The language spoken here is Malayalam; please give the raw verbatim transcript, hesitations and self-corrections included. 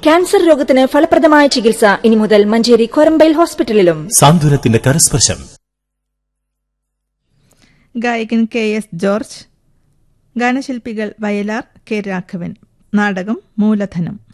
ക്യാൻസർ രോഗത്തിന് ഫലപ്രദമായ ചികിത്സ ഇനി മുതൽ മഞ്ചേരി കൊരമ്പയിൽ ഹോസ്പിറ്റലിലും. സാന്ത്വനത്തിന്റെ കരസ്പർശം. ഗായകൻ K S George, ഗാനശില്പികൾ Vayalar, K Raghavan. നാടകം മൂലധനം.